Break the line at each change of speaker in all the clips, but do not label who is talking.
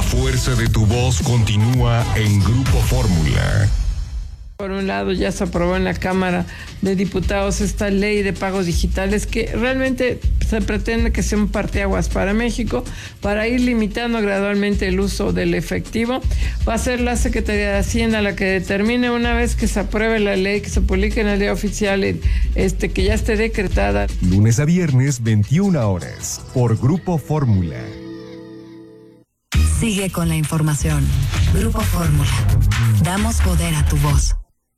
fuerza de tu voz continúa en Grupo Fórmula.
Por un lado, ya se aprobó en la Cámara de Diputados esta ley de pagos digitales que realmente se pretende que sea un parteaguas para México para ir limitando gradualmente el uso del efectivo. Va a ser la Secretaría de Hacienda la que determine, una vez que se apruebe la ley, que se publique en el Diario Oficial, que ya esté decretada.
Lunes a viernes, 21 horas, por Grupo Fórmula.
Sigue con la información. Grupo Fórmula. Damos poder a tu voz.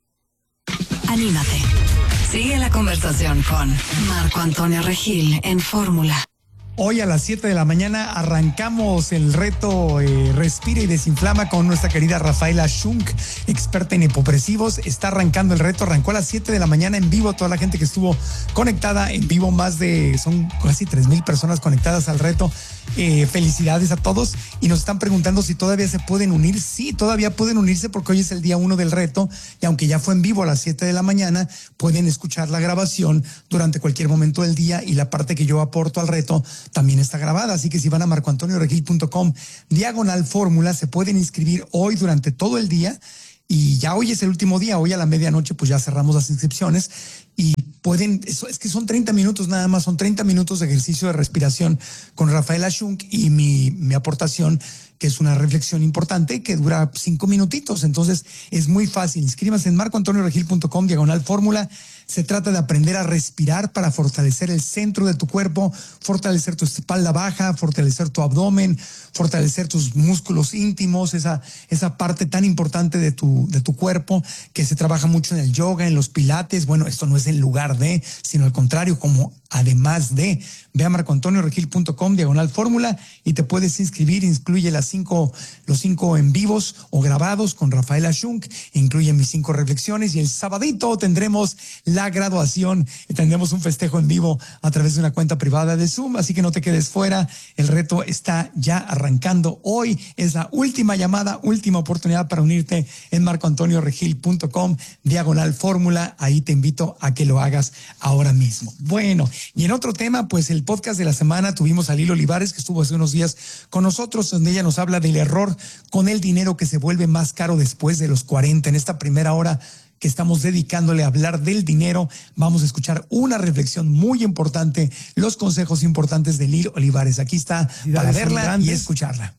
Anímate. Sigue la conversación con Marco Antonio Regil en Fórmula.
Hoy a las 7 de la mañana arrancamos el reto Respira y Desinflama con nuestra querida Rafaela Shunk, experta en hipopresivos. Está arrancando el reto, arrancó a las 7 de la mañana en vivo. Toda la gente que estuvo conectada en vivo, son casi 3,000 personas conectadas al reto. Felicidades a todos, y nos están preguntando si todavía se pueden unir. Sí, todavía pueden unirse porque hoy es el día 1 del reto, y aunque ya fue en vivo a las 7 de la mañana, pueden escuchar la grabación durante cualquier momento del día, y la parte que yo aporto al reto también está grabada. Así que si van a marcoantonioregil.com/fórmula, se pueden inscribir hoy durante todo el día. Y ya hoy es el último día, hoy a la medianoche pues ya cerramos las inscripciones, y pueden, es que son 30 minutos nada más, son 30 minutos de ejercicio de respiración con Rafaela Shunk y mi aportación, que es una reflexión importante que dura 5 minutitos. Entonces es muy fácil. Inscríbanse en marcoantonioregil.com/fórmula. Se trata de aprender a respirar para fortalecer el centro de tu cuerpo, fortalecer tu espalda baja, fortalecer tu abdomen, fortalecer tus músculos íntimos, esa parte tan importante de tu cuerpo que se trabaja mucho en el yoga, en los pilates. Bueno, esto no es en lugar de, sino al contrario, como además de. Ve a marcoantonioregil.com/fórmula y te puedes inscribir. Incluye los 5 en vivos o grabados con Rafaela Shunk, incluye mis 5 reflexiones, y el sabadito tendremos la graduación y tendremos un festejo en vivo a través de una cuenta privada de Zoom, así que no te quedes fuera. El reto está ya arrancando. Hoy es la última llamada, última oportunidad para unirte en marcoantonioregil.com/fórmula. Ahí te invito a que lo hagas ahora mismo. Bueno, y en otro tema, pues el podcast de la semana tuvimos a Lil Olivares, que estuvo hace unos días con nosotros, donde ella nos habla del error con el dinero que se vuelve más caro después de los 40. En esta primera hora que estamos dedicándole a hablar del dinero, vamos a escuchar una reflexión muy importante, los consejos importantes de Lil Olivares. Aquí está para verla y escucharla.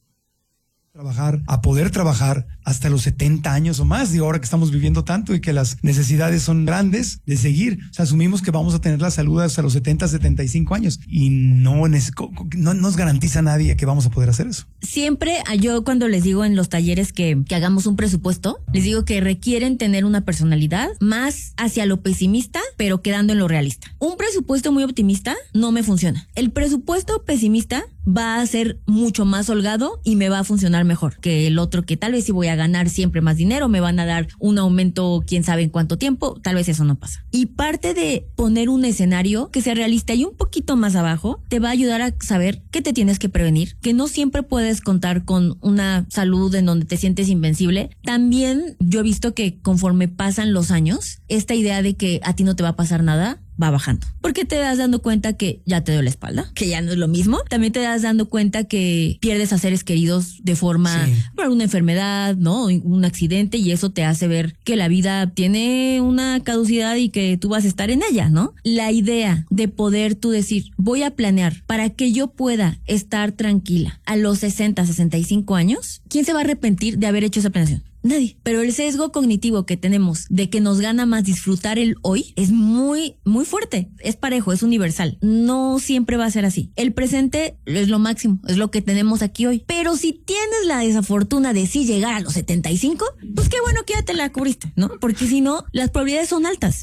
A poder trabajar hasta los 70 años o más, de ahora que estamos viviendo tanto y que las necesidades son grandes de seguir. O sea, asumimos que vamos a tener la salud hasta los 70, 75 años, y no nos garantiza nadie que vamos a poder hacer eso.
Siempre, yo cuando les digo en los talleres que hagamos un presupuesto, les digo que requieren tener una personalidad más hacia lo pesimista, pero quedando en lo realista. Un presupuesto muy optimista no me funciona. El presupuesto pesimista va a ser mucho más holgado y me va a funcionar mejor que el otro, que tal vez si voy a ganar siempre más dinero, me van a dar un aumento quién sabe en cuánto tiempo, tal vez eso no pasa. Y parte de poner un escenario que sea realista y un poquito más abajo te va a ayudar a saber que te tienes que prevenir, que no siempre puedes contar con una salud en donde te sientes invencible. También yo he visto que conforme pasan los años, esta idea de que a ti no te va a pasar nada va bajando, porque te das dando cuenta que ya te duele la espalda, que ya no es lo mismo. También te das dando cuenta que pierdes a seres queridos de forma, por una enfermedad, ¿no? Un accidente, y eso te hace ver que la vida tiene una caducidad y que tú vas a estar en ella, ¿no? La idea de poder tú decir, voy a planear para que yo pueda estar tranquila a los 60, 65 años, ¿quién se va a arrepentir de haber hecho esa planeación? Nadie. Pero el sesgo cognitivo que tenemos de que nos gana más disfrutar el hoy es muy, muy fuerte. Es parejo, es universal. No siempre va a ser así. El presente es lo máximo, es lo que tenemos aquí hoy. Pero si tienes la desafortuna de sí llegar a los 75, pues qué bueno que ya te la cubriste, ¿no? Porque si no, las probabilidades son altas.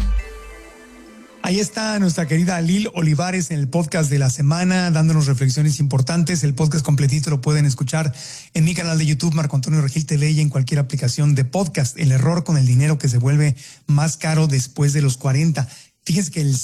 Ahí está nuestra querida Lil Olivares en el podcast de la semana, dándonos reflexiones importantes. El podcast completito lo pueden escuchar en mi canal de YouTube, Marco Antonio Regil TV, y en cualquier aplicación de podcast. El error con el dinero que se vuelve más caro después de los 40. Fíjense que el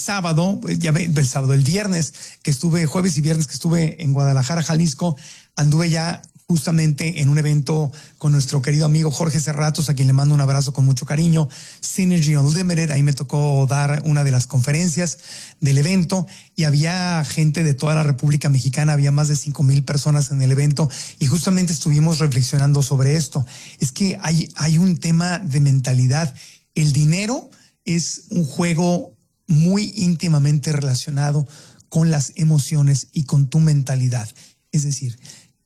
viernes que estuve, jueves y viernes que estuve en Guadalajara, Jalisco, anduve ya justamente en un evento con nuestro querido amigo Jorge Serratos, a quien le mando un abrazo con mucho cariño, Synergy Unlimited. Ahí me tocó dar una de las conferencias del evento y había gente de toda la República Mexicana, había más de 5,000 personas en el evento y justamente estuvimos reflexionando sobre esto. Es que hay un tema de mentalidad. El dinero es un juego muy íntimamente relacionado con las emociones y con tu mentalidad. Es decir,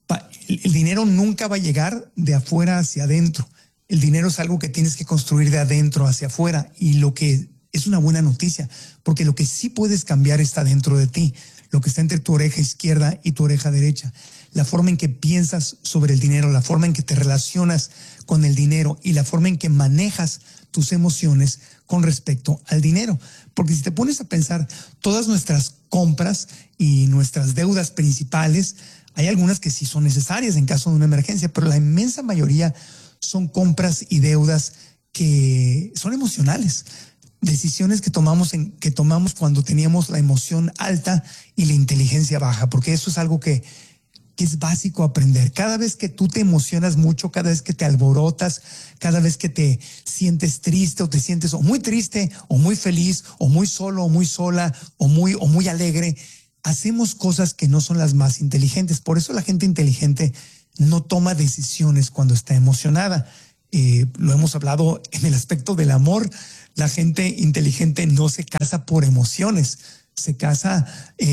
el dinero nunca va a llegar de afuera hacia adentro. El dinero es algo que tienes que construir de adentro hacia afuera, y lo que es una buena noticia, porque lo que sí puedes cambiar está dentro de ti, lo que está entre tu oreja izquierda y tu oreja derecha. La forma en que piensas sobre el dinero, la forma en que te relacionas con el dinero y la forma en que manejas tus emociones con respecto al dinero. Porque si te pones a pensar, todas nuestras compras y nuestras deudas principales, hay algunas que sí son necesarias en caso de una emergencia, pero la inmensa mayoría son compras y deudas que son emocionales. Decisiones que tomamos cuando teníamos la emoción alta y la inteligencia baja, porque eso es algo que es básico aprender. Cada vez que tú te emocionas mucho, cada vez que te alborotas, cada vez que te sientes triste o te sientes o muy triste o muy feliz o muy solo o muy sola o muy alegre, hacemos cosas que no son las más inteligentes. Por eso la gente inteligente no toma decisiones cuando está emocionada. Lo hemos hablado en el aspecto del amor. La gente inteligente no se casa por emociones, se casa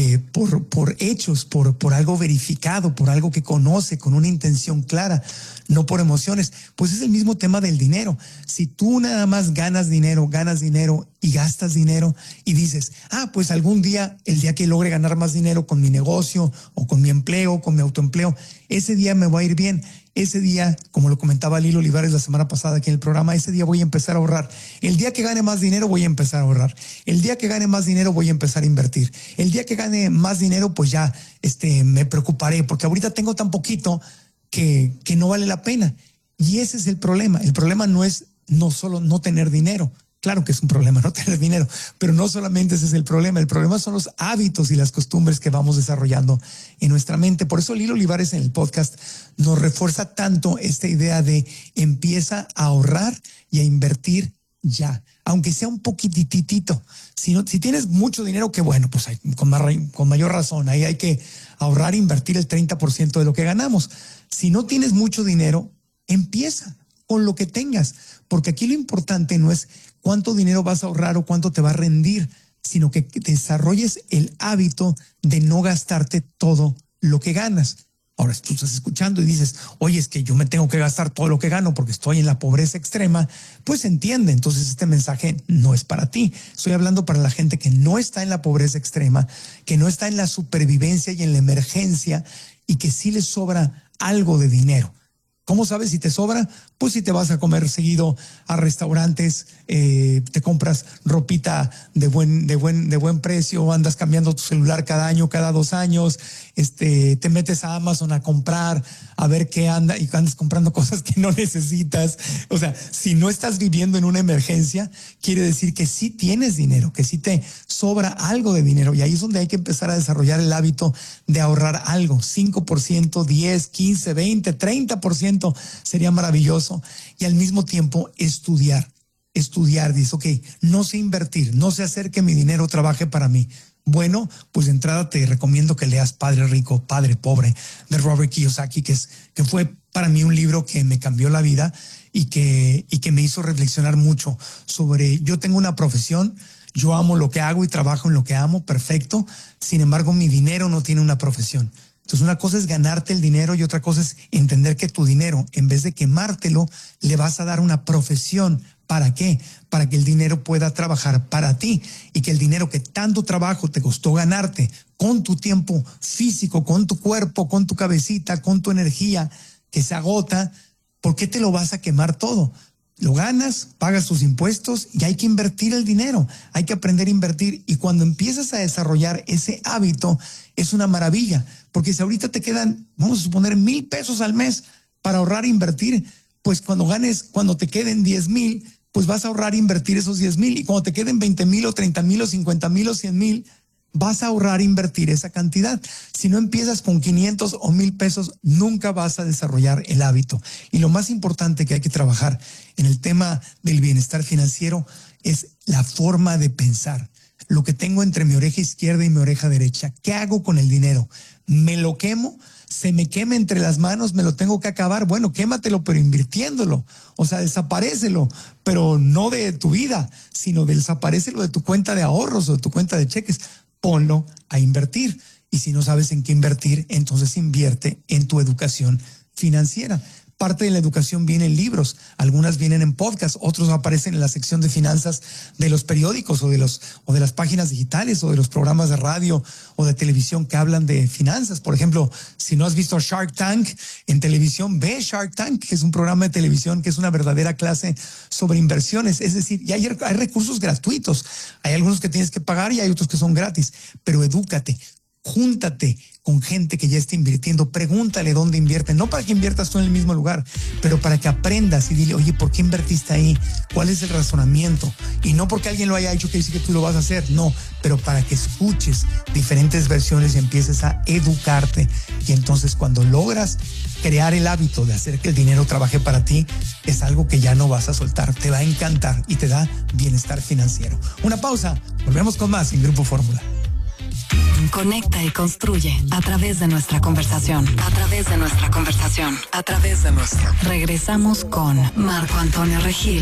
por hechos, por algo verificado, por algo que conoce, con una intención clara, no por emociones. Pues es el mismo tema del dinero. Si tú nada más ganas dinero y gastas dinero y dices, pues algún día, el día que logre ganar más dinero con mi negocio o con mi empleo, con mi autoempleo, ese día me va a ir bien. Ese día, como lo comentaba Lilo Olivares la semana pasada aquí en el programa, ese día voy a empezar a ahorrar. El día que gane más dinero voy a empezar a ahorrar. El día que gane más dinero voy a empezar a invertir. El día que gane más dinero, pues ya me preocuparé, porque ahorita tengo tan poquito que no vale la pena. Y ese es el problema. El problema no es no solo no tener dinero. Claro que es un problema no tener dinero, pero no solamente ese es el problema. El problema son los hábitos y las costumbres que vamos desarrollando en nuestra mente. Por eso Lilo Olivares en el podcast nos refuerza tanto esta idea de empieza a ahorrar y a invertir ya, aunque sea un poquititito. Si tienes mucho dinero, que bueno, pues con mayor razón, ahí hay que ahorrar e invertir el 30% de lo que ganamos. Si no tienes mucho dinero, empieza con lo que tengas, porque aquí lo importante no es cuánto dinero vas a ahorrar o cuánto te va a rendir, sino que desarrolles el hábito de no gastarte todo lo que ganas. Ahora, si tú estás escuchando y dices, oye, es que yo me tengo que gastar todo lo que gano porque estoy en la pobreza extrema, pues entiende, entonces este mensaje no es para ti. Estoy hablando para la gente que no está en la pobreza extrema, que no está en la supervivencia y en la emergencia y que sí les sobra algo de dinero. ¿Cómo sabes si te sobra? Pues si te vas a comer seguido a restaurantes, te compras ropita de buen precio, andas cambiando tu celular cada año, cada 2 años, te metes a Amazon a comprar, a ver qué anda y andas comprando cosas que no necesitas. O sea, si no estás viviendo en una emergencia, quiere decir que sí tienes dinero, que sí te sobra algo de dinero. Y ahí es donde hay que empezar a desarrollar el hábito de ahorrar algo, 5%, 10, 15, 20, 30% sería maravilloso. Y al mismo tiempo estudiar, dice, ok, no sé invertir, no sé hacer que mi dinero trabaje para mí. Bueno, pues de entrada te recomiendo que leas Padre Rico, Padre Pobre, de Robert Kiyosaki, que fue para mí un libro que me cambió la vida y que me hizo reflexionar mucho sobre, yo tengo una profesión, yo amo lo que hago y trabajo en lo que amo, perfecto, sin embargo mi dinero no tiene una profesión. Entonces una cosa es ganarte el dinero y otra cosa es entender que tu dinero, en vez de quemártelo, le vas a dar una profesión. ¿Para qué? Para que el dinero pueda trabajar para ti y que el dinero que tanto trabajo te costó ganarte con tu tiempo físico, con tu cuerpo, con tu cabecita, con tu energía que se agota, ¿por qué te lo vas a quemar todo? Lo ganas, pagas tus impuestos y hay que invertir el dinero, hay que aprender a invertir, y cuando empiezas a desarrollar ese hábito es una maravilla, porque si ahorita te quedan, vamos a suponer, 1,000 pesos al mes para ahorrar e invertir, pues cuando te queden 10,000, pues vas a ahorrar e invertir esos 10,000, y cuando te queden 20,000 o 30,000 o 50,000 o 100,000, vas a ahorrar, invertir esa cantidad. Si no empiezas con 500 o 1,000 pesos, nunca vas a desarrollar el hábito. Y lo más importante que hay que trabajar en el tema del bienestar financiero es la forma de pensar. Lo que tengo entre mi oreja izquierda y mi oreja derecha. ¿Qué hago con el dinero? ¿Me lo quemo? ¿Se me quema entre las manos? ¿Me lo tengo que acabar? Bueno, quématelo, pero invirtiéndolo. O sea, desaparécelo, pero no de tu vida, sino desaparécelo de tu cuenta de ahorros o de tu cuenta de cheques. Ponlo a invertir. Y si no sabes en qué invertir, entonces invierte en tu educación financiera. Parte de la educación viene en libros, algunas vienen en podcast, otros aparecen en la sección de finanzas de los periódicos o de las páginas digitales o de los programas de radio o de televisión que hablan de finanzas. Por ejemplo, si no has visto Shark Tank en televisión, ve Shark Tank, que es un programa de televisión que es una verdadera clase sobre inversiones. Es decir, y hay recursos gratuitos. Hay algunos que tienes que pagar y hay otros que son gratis, pero edúcate. Júntate con gente que ya esté invirtiendo, pregúntale dónde invierten, no para que inviertas tú en el mismo lugar, pero para que aprendas y dile, oye, ¿por qué invertiste ahí? ¿Cuál es el razonamiento? Y no porque alguien lo haya hecho que dice que tú lo vas a hacer, no, pero para que escuches diferentes versiones y empieces a educarte. Y entonces cuando logras crear el hábito de hacer que el dinero trabaje para ti, es algo que ya no vas a soltar, te va a encantar y te da bienestar financiero. Una pausa, volvemos con más en Grupo Fórmula.
Conecta y construye a través de nuestra conversación. A través de nuestra conversación. A través de nuestra. Regresamos con Marco Antonio Regil.